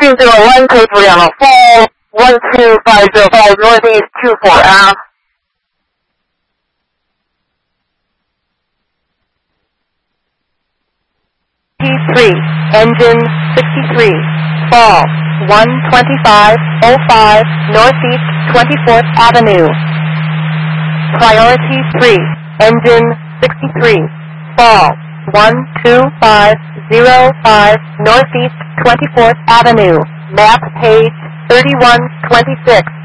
201 code 3 on a fall, 12505 Northeast 24 T3, engine 63, fall, 12505 Northeast 24th Avenue. Priority 3, engine 63, fall, 12505 Northeast 24th Avenue. Map page 3126.